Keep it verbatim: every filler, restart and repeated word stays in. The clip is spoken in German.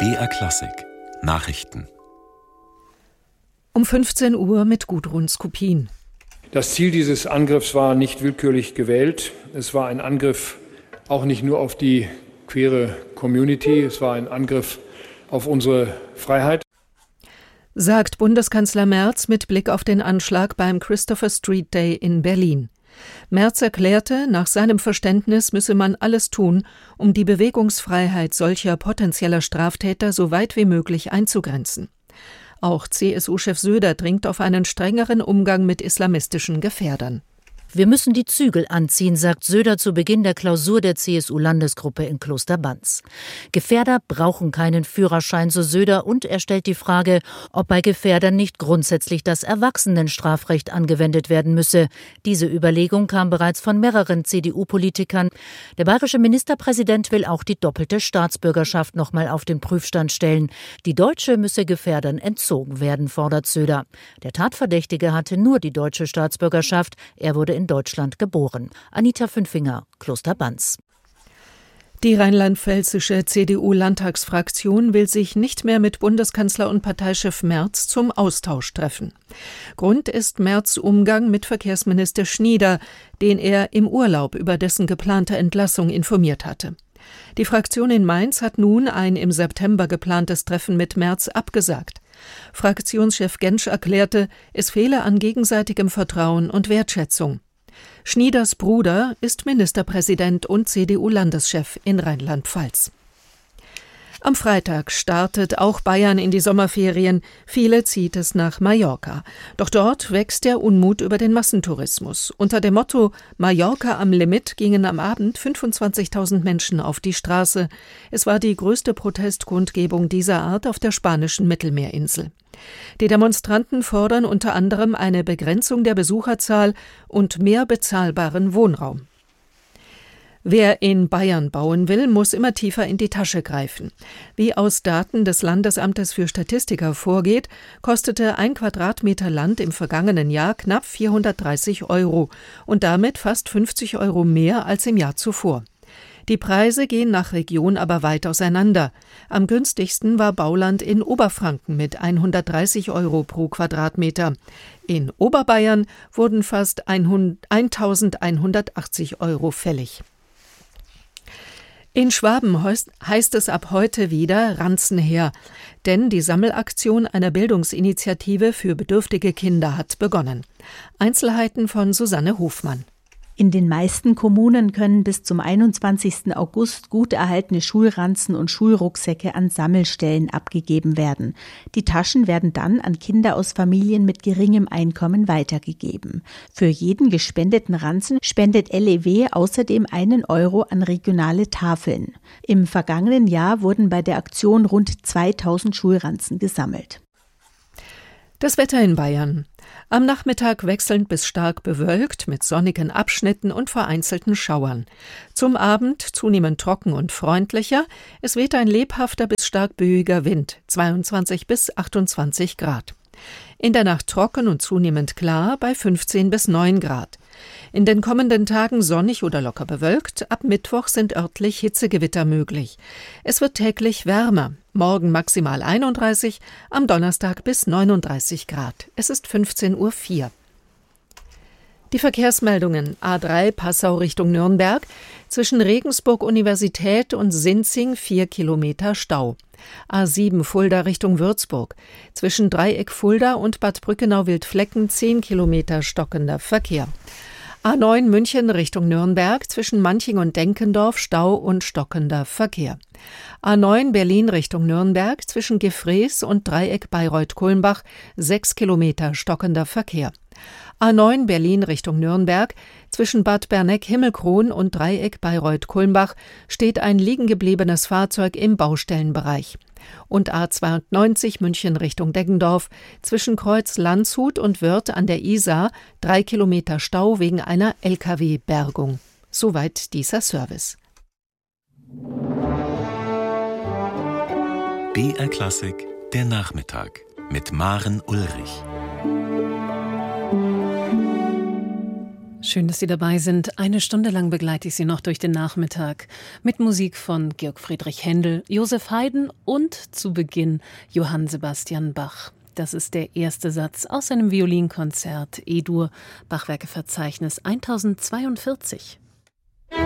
B R Klassik Nachrichten. Um fünfzehn Uhr mit Gudrun Skopin. Das Ziel dieses Angriffs war nicht willkürlich gewählt. Es war ein Angriff auch nicht nur auf die queere Community, es war ein Angriff auf unsere Freiheit. Sagt Bundeskanzler Merz mit Blick auf den Anschlag beim Christopher Street Day in Berlin. Merz erklärte, nach seinem Verständnis müsse man alles tun, um die Bewegungsfreiheit solcher potenzieller Straftäter so weit wie möglich einzugrenzen. Auch C S U-Chef Söder dringt auf einen strengeren Umgang mit islamistischen Gefährdern. Wir müssen die Zügel anziehen, sagt Söder zu Beginn der Klausur der C S U-Landesgruppe in Klosterbanz. Gefährder brauchen keinen Führerschein, so Söder, und er stellt die Frage, ob bei Gefährdern nicht grundsätzlich das Erwachsenenstrafrecht angewendet werden müsse. Diese Überlegung kam bereits von mehreren C D U-Politikern. Der bayerische Ministerpräsident will auch die doppelte Staatsbürgerschaft noch mal auf den Prüfstand stellen. Die deutsche müsse Gefährdern entzogen werden, fordert Söder. Der Tatverdächtige hatte nur die deutsche Staatsbürgerschaft. Er wurde in in Deutschland geboren. Anita Fünfinger, Klosterbanz. Die rheinland-pfälzische C D U-Landtagsfraktion will sich nicht mehr mit Bundeskanzler und Parteichef Merz zum Austausch treffen. Grund ist Merz' Umgang mit Verkehrsminister Schnieder, den er im Urlaub über dessen geplante Entlassung informiert hatte. Die Fraktion in Mainz hat nun ein im September geplantes Treffen mit Merz abgesagt. Fraktionschef Gentsch erklärte, es fehle an gegenseitigem Vertrauen und Wertschätzung. Schnieders Bruder ist Ministerpräsident und C D U-Landeschef in Rheinland-Pfalz. Am Freitag startet auch Bayern in die Sommerferien. Viele zieht es nach Mallorca. Doch dort wächst der Unmut über den Massentourismus. Unter dem Motto Mallorca am Limit gingen am Abend fünfundzwanzigtausend Menschen auf die Straße. Es war die größte Protestkundgebung dieser Art auf der spanischen Mittelmeerinsel. Die Demonstranten fordern unter anderem eine Begrenzung der Besucherzahl und mehr bezahlbaren Wohnraum. Wer in Bayern bauen will, muss immer tiefer in die Tasche greifen. Wie aus Daten des Landesamtes für Statistik hervorgeht, kostete ein Quadratmeter Land im vergangenen Jahr knapp vierhundertdreißig Euro und damit fast fünfzig Euro mehr als im Jahr zuvor. Die Preise gehen nach Region aber weit auseinander. Am günstigsten war Bauland in Oberfranken mit hundertdreißig Euro pro Quadratmeter. In Oberbayern wurden fast eintausendeinhundertachtzig Euro fällig. In Schwaben heißt es ab heute wieder Ranzen her, denn die Sammelaktion einer Bildungsinitiative für bedürftige Kinder hat begonnen. Einzelheiten von Susanne Hofmann. In den meisten Kommunen können bis zum einundzwanzigsten August gut erhaltene Schulranzen und Schulrucksäcke an Sammelstellen abgegeben werden. Die Taschen werden dann an Kinder aus Familien mit geringem Einkommen weitergegeben. Für jeden gespendeten Ranzen spendet L E W außerdem einen Euro an regionale Tafeln. Im vergangenen Jahr wurden bei der Aktion rund zweitausend Schulranzen gesammelt. Das Wetter in Bayern. Am Nachmittag wechselnd bis stark bewölkt mit sonnigen Abschnitten und vereinzelten Schauern. Zum Abend zunehmend trocken und freundlicher. Es weht ein lebhafter bis stark böiger Wind, zweiundzwanzig bis achtundzwanzig Grad. In der Nacht trocken und zunehmend klar bei fünfzehn bis neun Grad. In den kommenden Tagen sonnig oder locker bewölkt. Ab Mittwoch sind örtlich Hitzegewitter möglich. Es wird täglich wärmer. Morgen maximal einunddreißig, am Donnerstag bis neununddreißig Grad. Es ist fünfzehn Uhr vier. Die Verkehrsmeldungen: A drei Passau Richtung Nürnberg, zwischen Regensburg Universität und Sinzing vier Kilometer Stau. A sieben Fulda Richtung Würzburg, zwischen Dreieck Fulda und Bad Brückenau-Wildflecken zehn Kilometer stockender Verkehr. A neun München Richtung Nürnberg, zwischen Manching und Denkendorf Stau und stockender Verkehr. A neun Berlin Richtung Nürnberg, zwischen Gefrees und Dreieck Bayreuth-Kulmbach sechs Kilometer stockender Verkehr. A neun Berlin Richtung Nürnberg, zwischen Bad Berneck-Himmelkron und Dreieck Bayreuth-Kulmbach steht ein liegengebliebenes Fahrzeug im Baustellenbereich. Und A zweiundneunzig München Richtung Deggendorf, zwischen Kreuz Landshut und Wörth an der Isar drei Kilometer Stau wegen einer L K W-Bergung. Soweit dieser Service. B R Klassik, der Nachmittag mit Maren Ulrich. Schön, dass Sie dabei sind. Eine Stunde lang begleite ich Sie noch durch den Nachmittag mit Musik von Georg Friedrich Händel, Joseph Haydn und zu Beginn Johann Sebastian Bach. Das ist der erste Satz aus seinem Violinkonzert E-Dur, Bachwerkeverzeichnis tausendzweiundvierzig.